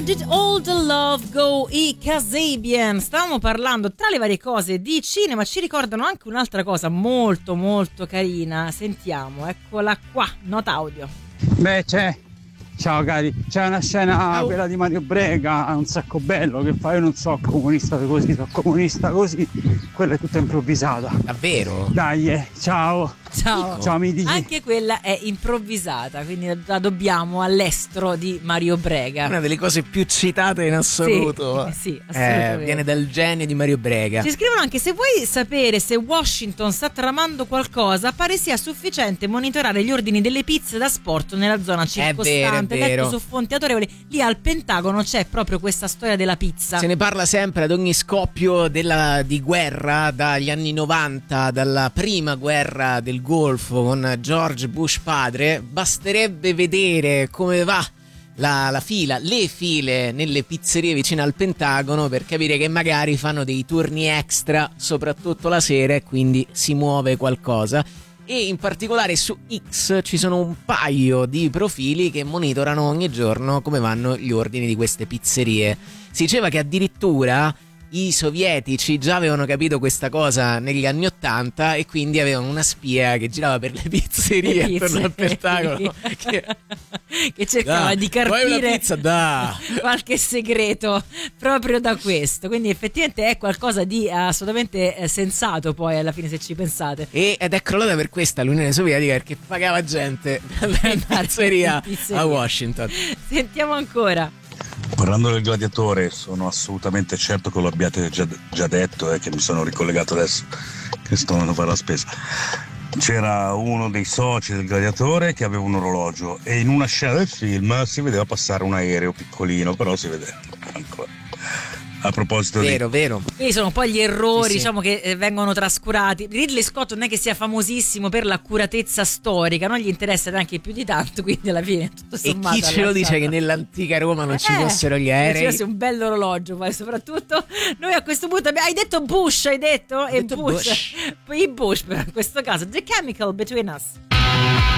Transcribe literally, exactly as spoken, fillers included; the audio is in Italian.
Where Did All the Love Go? I Kasabian. Stavamo parlando tra le varie cose di cinema, ci ricordano anche un'altra cosa molto molto carina. Sentiamo, eccola qua, nota audio. Beh, c'è. Ciao cari, c'è una scena, oh. quella di Mario Brega, un sacco bello, che fa, io non so comunista così, sono comunista così, quella è tutta improvvisata. Davvero? Dai, eh, ciao. Ciao. Ciao amici. Anche quella è improvvisata, quindi la dobbiamo all'estero di Mario Brega. Una delle cose più citate in assoluto. Sì, sì, assolutamente. Eh, viene dal genio di Mario Brega. Ci scrivono anche: se vuoi sapere se Washington sta tramando qualcosa, pare sia sufficiente monitorare gli ordini delle pizze da sport nella zona circostante. È vero, è vero. Detto su fonti autorevoli, lì al Pentagono c'è proprio questa storia della pizza. Se ne parla sempre ad ogni scoppio della, di guerra dagli anni novanta, dalla prima guerra del Golfo con George Bush padre. Basterebbe vedere come va la, la fila, le file nelle pizzerie vicine al Pentagono per capire che magari fanno dei turni extra, soprattutto la sera, e quindi si muove qualcosa. E in particolare su X ci sono un paio di profili che monitorano ogni giorno come vanno gli ordini di queste pizzerie. Si diceva che addirittura i sovietici già avevano capito questa cosa negli anni ottanta e quindi avevano una spia che girava per le pizzerie attorno al Pentagono che, che cercava da, di carpire pizza, da. qualche segreto proprio da questo. Quindi effettivamente è qualcosa di assolutamente sensato, poi alla fine, se ci pensate. E, ed è crollata per questa l'Unione Sovietica, perché pagava gente per la pizzeria a Washington. Sentiamo ancora. Parlando del Gladiatore, sono assolutamente certo che lo abbiate già, già detto, e eh, che mi sono ricollegato adesso che sto andando a fare la spesa. C'era uno dei soci del Gladiatore che aveva un orologio e in una scena del film si vedeva passare un aereo piccolino, però si vedeva ancora. A proposito vero, di... vero. E sono poi gli errori, sì, sì. diciamo, che eh, vengono trascurati. Ridley Scott non è che sia famosissimo per l'accuratezza storica, non gli interessa neanche più di tanto, quindi alla fine tutto sommato. E chi ce lo dice che nell'antica Roma non eh, ci fossero gli aerei? Ci fosse un bell'orologio, poi soprattutto noi a questo punto abbiamo... Hai detto Bush, hai detto? Hai e detto Bush. Bush. I Bush, però in questo caso The Chemical Between Us.